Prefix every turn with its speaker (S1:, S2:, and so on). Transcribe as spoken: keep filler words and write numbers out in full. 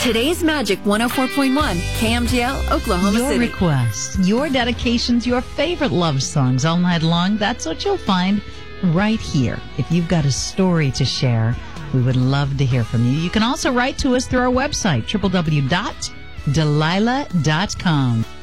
S1: Today's Magic one oh four point one, K M G L, Oklahoma
S2: Your
S1: City.
S2: requests, your dedications, your favorite love songs all night long. That's what you'll find right here. If you've got a story to share, we would love to hear from you. You can also write to us through our website, w w w dot delilah dot com.